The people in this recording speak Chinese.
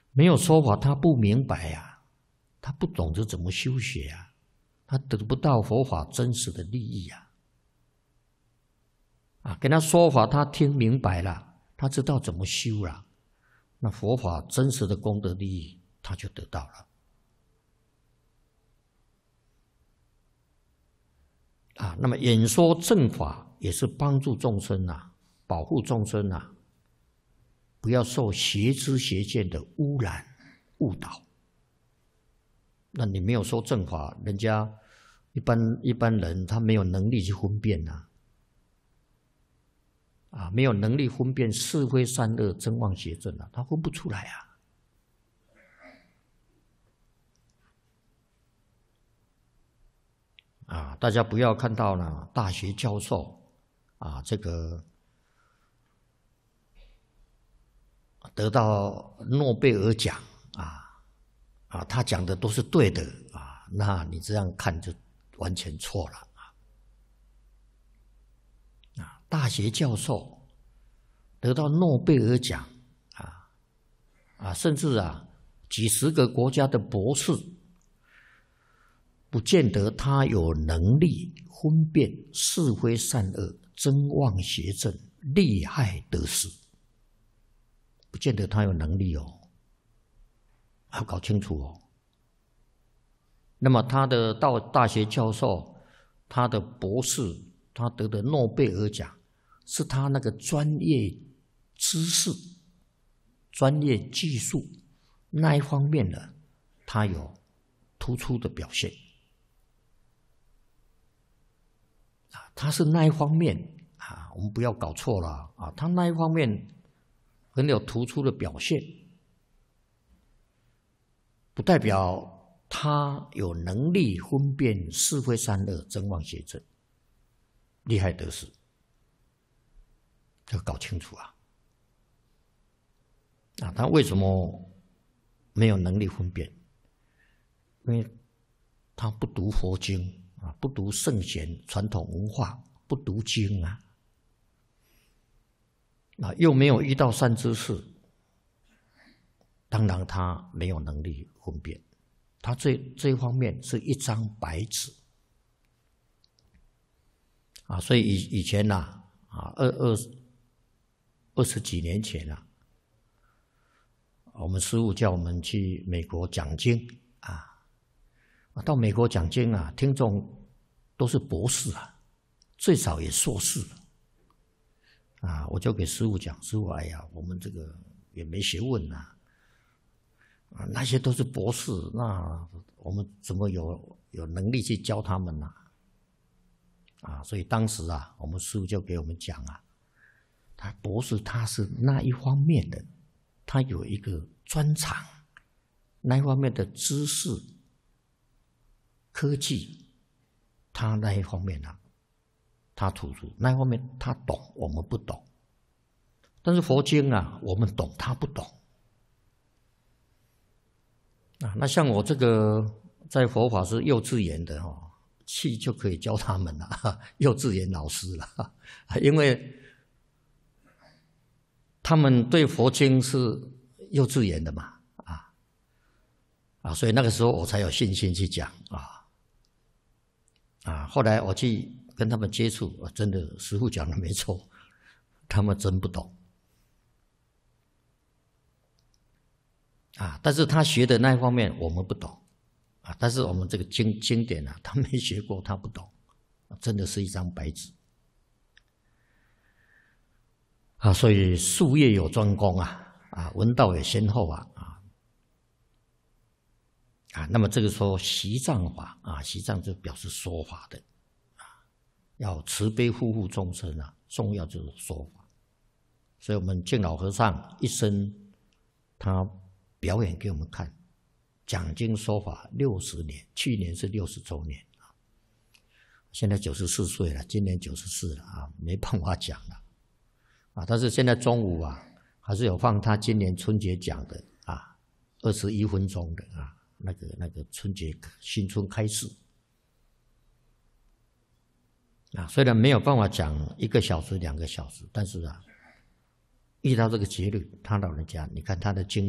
没有说法，他不明白呀，他不懂得怎么修学呀，他得不到佛法真实的利益呀。跟他说法，他听明白了，他知道怎么修了，那佛法真实的功德利益他就得到了。那么演说正法也是帮助众生保护众生不要受邪知邪见的污染误导。那你没有说正法，人家一般人他没有能力去分辨没有能力分辨是非善恶真妄邪正他分不出来大家不要看到大学教授这个得到诺贝尔奖他讲的都是对的那你这样看就完全错了大学教授得到诺贝尔奖甚至几十个国家的博士，不见得他有能力分辨是非善恶真妄邪正利害得失，不见得他有能力要搞清楚那么他的到大学教授，他的博士，他得的诺贝尔奖，是他那个专业知识、专业技术那一方面的，他有突出的表现他是那一方面我们不要搞错了他那一方面很有突出的表现，不代表他有能力分辨是非善恶真妄邪正利害得失，要搞清楚他为什么没有能力分辨？因为他不读佛经不读圣贤传统文化，不读经又没有遇到善知识，当然他没有能力分辨。他这一方面是一张白纸所以以前20几年前我们师父叫我们去美国讲经到美国讲经听众都是博士最少也硕士我就给师父讲，师父哎呀，我们这个也没学问那些都是博士，那我们怎么有能力去教他们所以当时我们师父就给我们讲他博士他是那一方面的，他有一个专长，那一方面的知识、科技，他那一方面他突出，那一方面他懂，我们不懂。但是佛经我们懂，他不懂。那像我这个在佛法是幼稚园的去就可以教他们了，幼稚园老师了，因为他们对佛经是幼稚园的嘛所以那个时候我才有信心去讲后来我去跟他们接触真的师父讲的没错，他们真不懂但是他学的那一方面我们不懂但是我们这个经典他没学过，他不懂真的是一张白纸所以术业有专攻闻道有先后那么这个时候习藏法习藏就表示说法的要慈悲护护众生重要就是说法。所以我们净老和尚一生他表演给我们看，讲经说法60年，去年是60周年现在94岁了，今年94了没办法讲了但是现在中午还是有放他今年春节讲的21分钟的那个春节新春开示虽然没有办法讲1个小时2个小时，但是遇到这个节律，他老人家你看他的经